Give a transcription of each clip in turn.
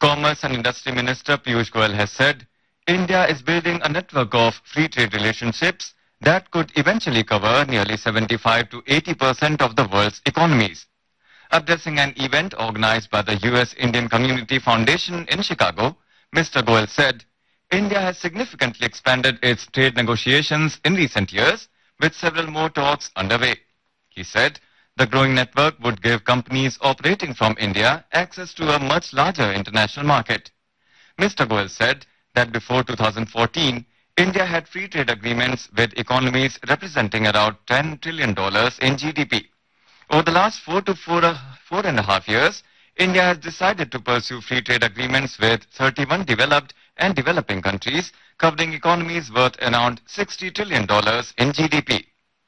Commerce and Industry Minister Piyush Goyal has said India is building a network of free trade relationships that could eventually cover nearly 75 to 80% of the world's economies. Addressing an event organized by the U.S. Indian Community Foundation in Chicago, Mr. Goyal said India has significantly expanded its trade negotiations in recent years, with several more talks underway. He said the growing network would give companies operating from India access to a much larger international market. Mr. Goyal said that before 2014, India had free trade agreements with economies representing around $10 trillion in GDP. Over the last 4 to 4.5 years, India has decided to pursue free trade agreements with 31 developed and developing countries, covering economies worth around $60 trillion in GDP.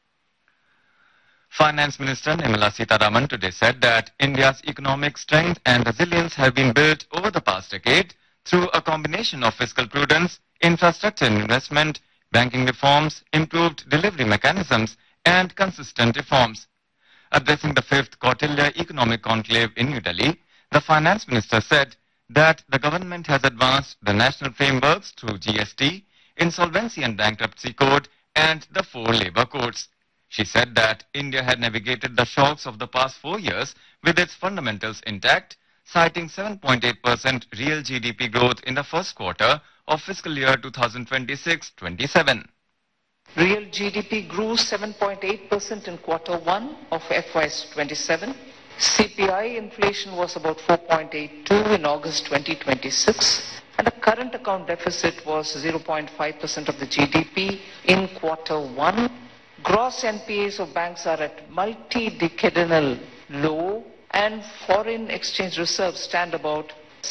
Finance Minister Nirmala Sitharaman today said that India's economic strength and resilience have been built over the past decade through a combination of fiscal prudence, infrastructure investment, banking reforms, improved delivery mechanisms, and consistent reforms. Addressing the 5th Kautilya Economic Conclave in New Delhi, the Finance Minister said that the government has advanced the national frameworks through GST, Insolvency and Bankruptcy Code, and the 4 labor codes. She said that India had navigated the shocks of the past 4 years with its fundamentals intact, citing 7.8% real GDP growth in the first quarter of fiscal year 2026-27. Real GDP grew 7.8% in quarter 1 of FY27. CPI inflation was about 4.82 in August 2026, and the current account deficit was 0.5% of the GDP in quarter 1. Gross NPAs of banks are at multi-decadal low, and foreign exchange reserves stand about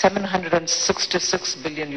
$766 billion.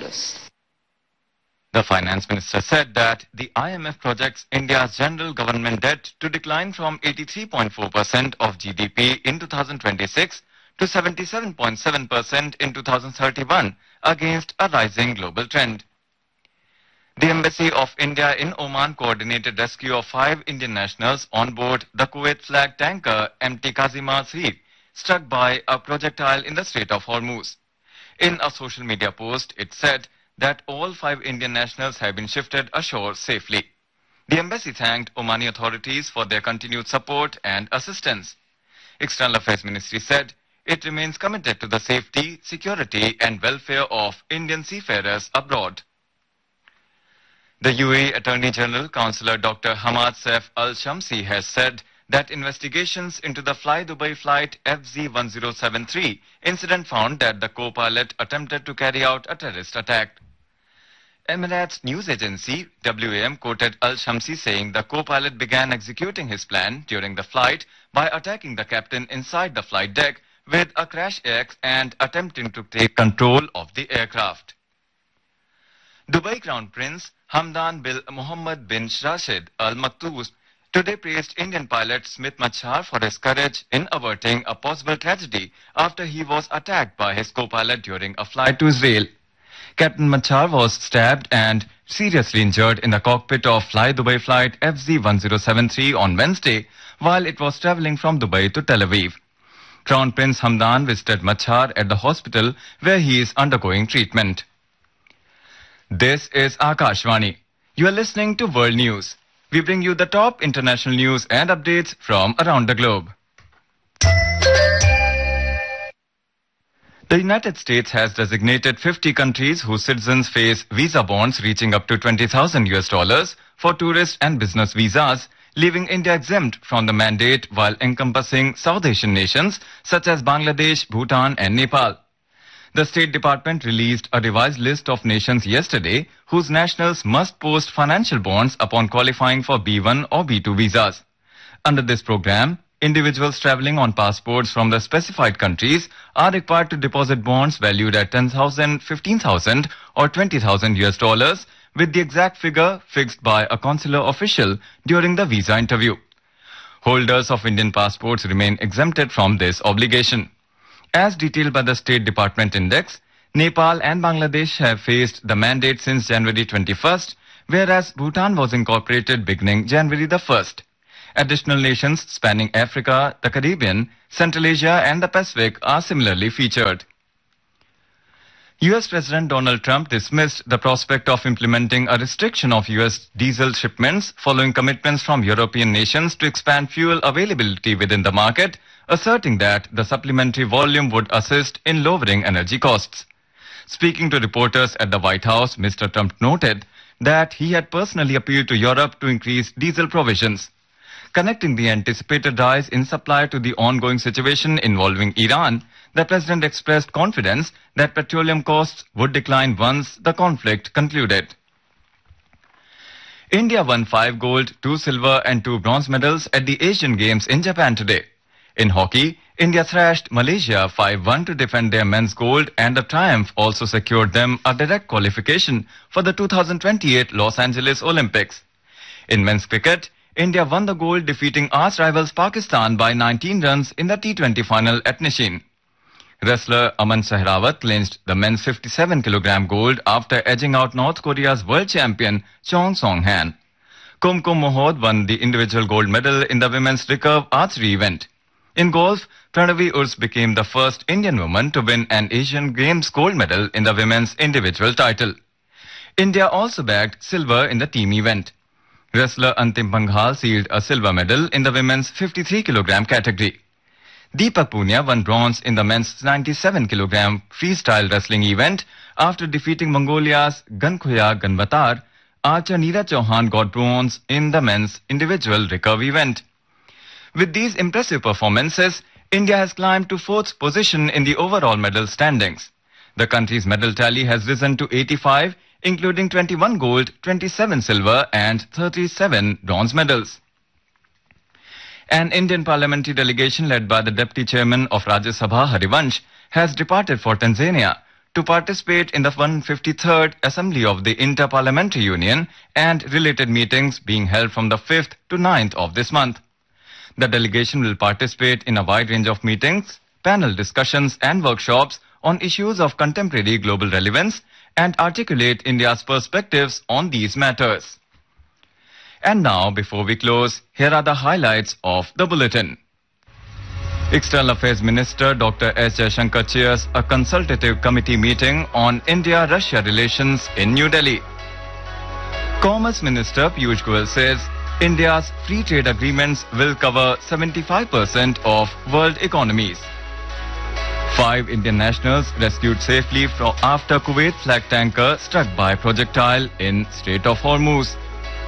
The Finance Minister said that the IMF projects India's general government debt to decline from 83.4% of GDP in 2026 to 77.7% in 2031 against a rising global trend. The Embassy of India in Oman coordinated rescue of 5 Indian nationals on board the Kuwait-flagged tanker MT Kazima III, struck by a projectile in the Strait of Hormuz. In a social media post, it said that all 5 Indian nationals have been shifted ashore safely. The embassy thanked Omani authorities for their continued support and assistance. External Affairs Ministry said it remains committed to the safety, security and welfare of Indian seafarers abroad. The UAE Attorney General Councillor Dr. Hamad Saif Al-Shamsi has said that investigations into the Fly Dubai flight FZ1073 incident found that the co-pilot attempted to carry out a terrorist attack. Emirates news agency WAM quoted Al-Shamsi saying the co-pilot began executing his plan during the flight by attacking the captain inside the flight deck with a crash axe and attempting to take control of the aircraft. Dubai Crown Prince Hamdan bin Mohammed bin Rashid Al Maktoum today praised Indian pilot Smith Machar for his courage in averting a possible tragedy after he was attacked by his co-pilot during a flight to Israel. Captain Machar was stabbed and seriously injured in the cockpit of Fly Dubai flight FZ1073 on Wednesday while it was traveling from Dubai to Tel Aviv. Crown Prince Hamdan visited Machar at the hospital where he is undergoing treatment. This is Akashvani. You are listening to World News. We bring you the top international news and updates from around the globe. The United States has designated 50 countries whose citizens face visa bonds reaching up to $20,000 for tourist and business visas, leaving India exempt from the mandate while encompassing South Asian nations such as Bangladesh, Bhutan and Nepal. The State Department released a revised list of nations yesterday whose nationals must post financial bonds upon qualifying for B1 or B2 visas. Under this program, individuals traveling on passports from the specified countries are required to deposit bonds valued at $10,000, $15,000 or $20,000 with the exact figure fixed by a consular official during the visa interview. Holders of Indian passports remain exempted from this obligation. As detailed by the State Department Index, Nepal and Bangladesh have faced the mandate since January 21st, whereas Bhutan was incorporated beginning January the 1st. Additional nations spanning Africa, the Caribbean, Central Asia and the Pacific are similarly featured. US President Donald Trump dismissed the prospect of implementing a restriction of US diesel shipments following commitments from European nations to expand fuel availability within the market, asserting that the supplementary volume would assist in lowering energy costs. Speaking to reporters at the White House, Mr. Trump noted that he had personally appealed to Europe to increase diesel provisions. Connecting the anticipated rise in supply to the ongoing situation involving Iran, the president expressed confidence that petroleum costs would decline once the conflict concluded. India won 5 gold, 2 silver and 2 bronze medals at the Asian Games in Japan today. In hockey, India thrashed Malaysia 5-1 to defend their men's gold, and the triumph also secured them a direct qualification for the 2028 Los Angeles Olympics. In men's cricket, India won the gold, defeating arch rivals Pakistan by 19 runs in the T20 final at Nishin. Wrestler Aman Sehrawat clinched the men's 57 kg gold after edging out North Korea's world champion Chong Song-han. Kumkum Mohod won the individual gold medal in the women's recurve archery event. In golf, Pranavi Urs became the first Indian woman to win an Asian Games gold medal in the women's individual title. India also bagged silver in the team event. Wrestler Antim Panghal sealed a silver medal in the women's 53 kg category. Deepak Punia won bronze in the men's 97 kg freestyle wrestling event after defeating Mongolia's Gankhoya Ganbatar. Archer Neeraj Chauhan got bronze in the men's individual recurve event. With these impressive performances, India has climbed to 4th position in the overall medal standings. The country's medal tally has risen to 85, including 21 gold, 27 silver and 37 bronze medals. An Indian parliamentary delegation led by the Deputy Chairman of Rajya Sabha, Harivansh, has departed for Tanzania to participate in the 153rd Assembly of the Inter-Parliamentary Union and related meetings being held from the 5th to 9th of this month. The delegation will participate in a wide range of meetings, panel discussions and workshops on issues of contemporary global relevance and articulate India's perspectives on these matters. And now, before we close, here are the highlights of the bulletin. External Affairs Minister Dr. S. Jaishankar chairs a consultative committee meeting on India-Russia relations in New Delhi. Commerce Minister Piyush Goyal says India's free trade agreements will cover 75% of world economies. 5 Indian nationals rescued safely after Kuwait flag tanker struck by projectile in Strait of Hormuz.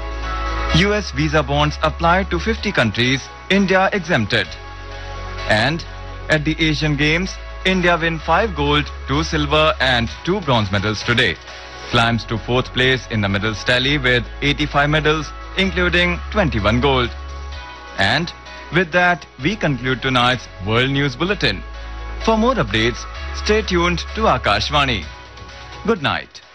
US visa bonds applied to 50 countries, India exempted. And at the Asian Games, India win 5 gold, 2 silver and 2 bronze medals today. Climbs to 4th place in the medals tally with 85 medals, including 21 gold. And with that, we conclude tonight's World News Bulletin. For more updates, stay tuned to Akashvani. Good night.